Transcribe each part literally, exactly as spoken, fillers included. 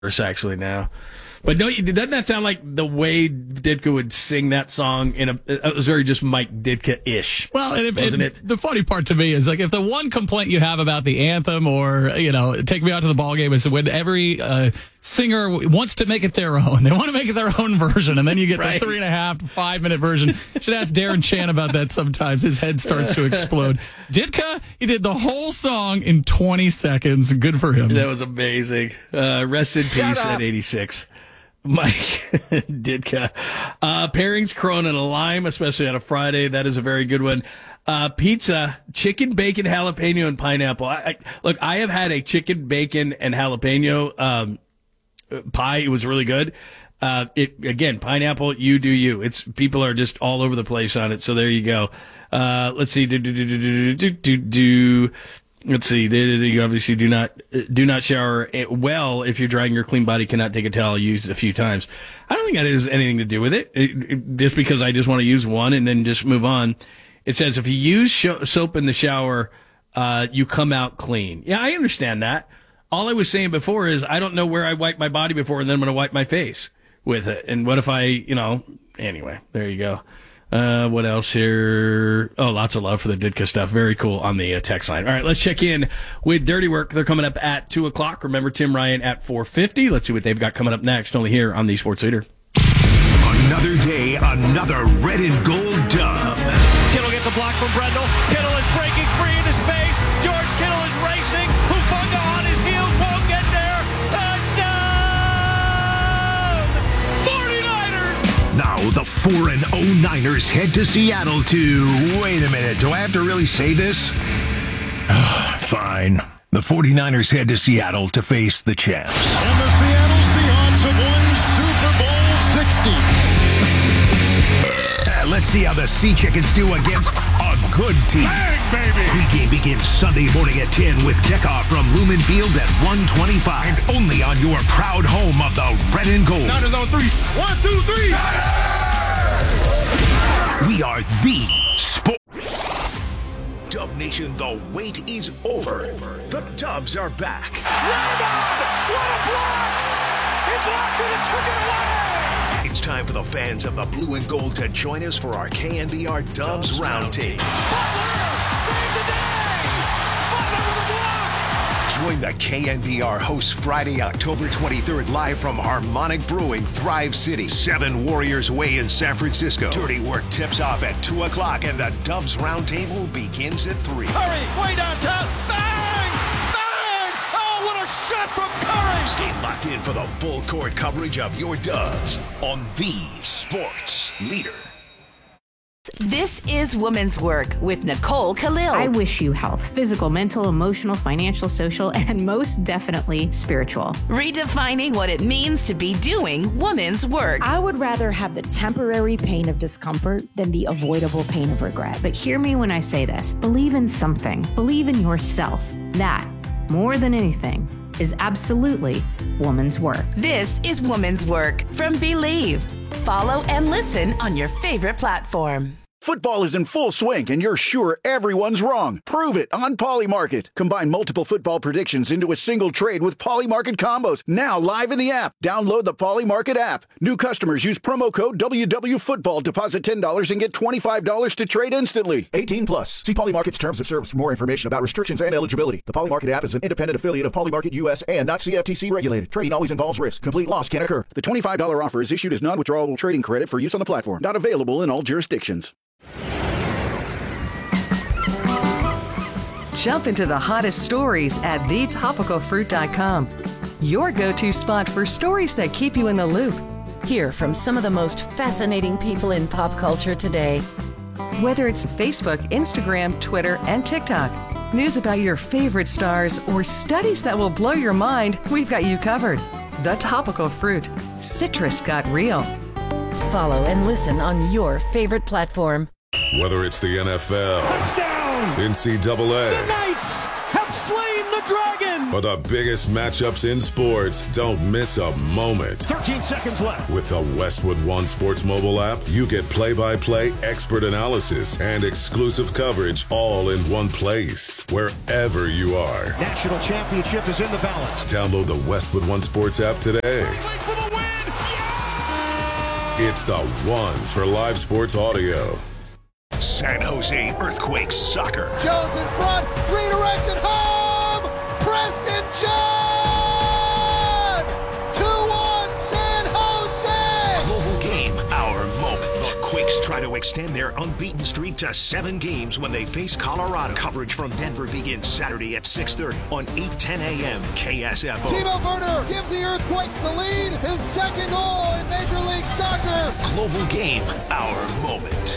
actually now. But don't you, doesn't that sound like the way Ditka would sing that song? In a, it was very just Mike Ditka-ish. Well, and if, wasn't it, it? The funny part to me is like if the one complaint you have about the anthem or, you know, Take Me Out to the Ball Game is when every uh, singer wants to make it their own. They want to make it their own version, and then you get right. the three and a half, five minute version. Should ask Darren Chan about that sometimes. His head starts to explode. Ditka, he did the whole song in twenty seconds. Good for him. That was amazing. Uh, rest in peace at eighty-six. Mike Ditka. Uh, pairings, Corona and a lime, especially on a Friday. That is a very good one. Uh, pizza, chicken, bacon, jalapeno, and pineapple. I, I, look, I have had a chicken, bacon, and jalapeno um, pie. It was really good. Uh, it again, pineapple, you do you. It's people are just all over the place on it. So there you go. Uh, let's see. Do, do, do, do, do, do, do. Let's see. You obviously do not do not shower well if you're drying your clean body. Cannot take a towel used a few times. I don't think that has anything to do with it. it, it just because I just want to use one and then just move on. It says if you use sh- soap in the shower, uh, you come out clean. Yeah, I understand that. All I was saying before is I don't know where I wipe my body before, and then I'm going to wipe my face with it. And what if I, you know? Anyway, there you go. Uh, what else here? Oh, lots of love for the Ditka stuff. Very cool on the uh, text line. All right, let's check in with Dirty Work. They're coming up at two o'clock. Remember Tim Ryan at four fifty. Let's see what they've got coming up next, only here on the Sports Leader. Another day, another red and gold dub. Kittle gets a block from Brendel. Kittle is breaking free into space. George Kittle is racing. Hufanga on his heels, won't get there. Touchdown! forty-niners! Now the four and oh Niners head to Seattle to... Wait a minute, do I have to really say this? Fine. The forty-niners head to Seattle to face the champs. And the Seattle Seahawks have won Super Bowl sixty. Uh, let's see how the Sea Chickens do against a good team. Bang, baby! Pregame begins Sunday morning at ten with kickoff from Lumen Field at one twenty-five. And only on your proud home of the red and gold. Niners on three. One, two, three. We are the Sport. Dub Nation, the wait is over. The Dubs are back. Draymond! What a block! He blocked it and took it away! It's time for the fans of the blue and gold to join us for our K N B R Dubs Roundtable. Butler! Save the day! Butler with a block! Join the K N B R hosts Friday, October twenty-third, live from Harmonic Brewing, Thrive City, seven Warriors Way in San Francisco. Dirty Work tips off at two o'clock, and the Dubs Roundtable begins at three. Curry, way downtown. Bang! Bang! Oh, what a shot from Curry! Stay locked in for the full court coverage of your Dubs on the Sports Leader. This is Women's Work with Nicole Khalil. I wish you health, physical, mental, emotional, financial, social, and most definitely spiritual. Redefining what it means to be doing women's work. I would rather have the temporary pain of discomfort than the avoidable pain of regret. But hear me when I say this. Believe in something. Believe in yourself. That, more than anything, is absolutely woman's work. This is Women's Work from Believe. Follow and listen on your favorite platform. Football is in full swing, and you're sure everyone's wrong. Prove it on Polymarket. Combine multiple football predictions into a single trade with Polymarket combos. Now live in the app. Download the Polymarket app. New customers use promo code W W Football. Deposit ten dollars and get twenty-five dollars to trade instantly. eighteen plus. See Polymarket's terms of service for more information about restrictions and eligibility. The Polymarket app is an independent affiliate of Polymarket U S and not C F T C regulated. Trading always involves risk. Complete loss can occur. The twenty-five dollars offer is issued as non-withdrawable trading credit for use on the platform. Not available in all jurisdictions. Jump into the hottest stories at the topical fruit dot com. Your go-to spot for stories that keep you in the loop. Hear from some of the most fascinating people in pop culture today. Whether it's Facebook, Instagram, Twitter, and TikTok, news about your favorite stars, or studies that will blow your mind, we've got you covered. The Topical Fruit. Citrus got real. Follow and listen on your favorite platform. Whether it's the N F L, Touchdown! N C double A, The Knights have slain the the Dragon! For the biggest matchups in sports, don't miss a moment. thirteen seconds left. With the Westwood One Sports mobile app, you get play-by-play expert analysis and exclusive coverage all in one place, wherever you are. National championship is in the balance. Download the Westwood One Sports app today. For the win! Yeah! It's the one for live sports audio. San Jose Earthquakes soccer. Jones in front, redirected home! Preston John! two one San Jose! Global game, our moment. The Quakes try to extend their unbeaten streak to seven games when they face Colorado. Coverage from Denver begins Saturday at six thirty on eight ten a.m. K S F O. Timo Werner gives the Earthquakes the lead. His second goal in Major League Soccer. Global game, our moment.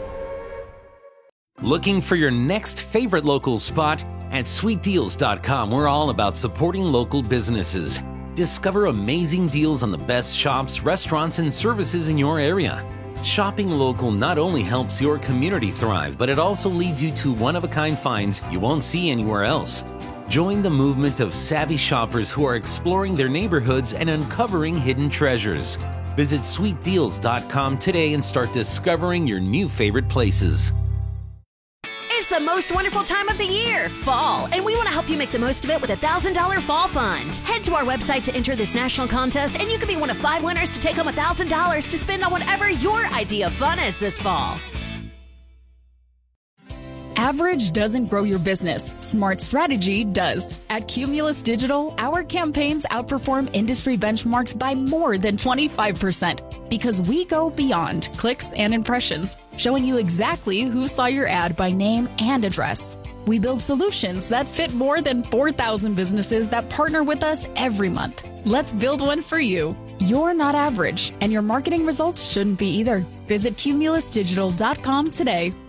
Looking for your next favorite local spot? At sweet deals dot com, we're all about supporting local businesses. Discover amazing deals on the best shops, restaurants, and services in your area. Shopping local not only helps your community thrive, but it also leads you to one-of-a-kind finds you won't see anywhere else. Join the movement of savvy shoppers who are exploring their neighborhoods and uncovering hidden treasures. Visit sweet deals dot com today and start discovering your new favorite places. It's the most wonderful time of the year, fall, and we want to help you make the most of it with a one thousand dollars Fall Fund. Head to our website to enter this national contest, and you can be one of five winners to take home one thousand dollars to spend on whatever your idea of fun is this fall. Average doesn't grow your business. Smart strategy does. At Cumulus Digital, our campaigns outperform industry benchmarks by more than twenty-five percent because we go beyond clicks and impressions, showing you exactly who saw your ad by name and address. We build solutions that fit more than four thousand businesses that partner with us every month. Let's build one for you. You're not average, and your marketing results shouldn't be either. Visit cumulus digital dot com today.